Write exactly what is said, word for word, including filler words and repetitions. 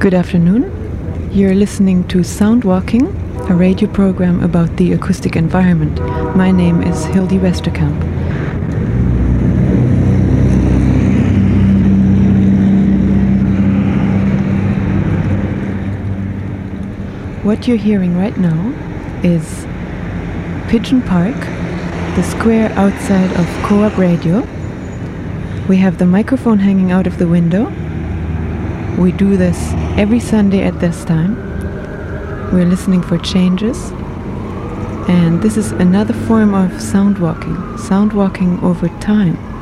Good afternoon. You're listening to Soundwalking, a radio program about the acoustic environment. My name is Hildy Westerkamp. What you're hearing right now is Pigeon Park, the square outside of Co-op Radio. We have the microphone hanging out of the window. We do this every Sunday at this time. We're listening for changes. And this is another form of sound walking, sound walking over time.